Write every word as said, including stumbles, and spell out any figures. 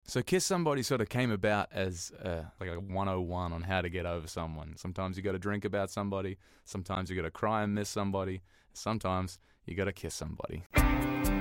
So Kiss Somebody sort of came about as uh, like a one oh one on how to get over someone. Sometimes you got to drink about somebody. Sometimes you got to cry and miss somebody. Sometimes you got to kiss somebody.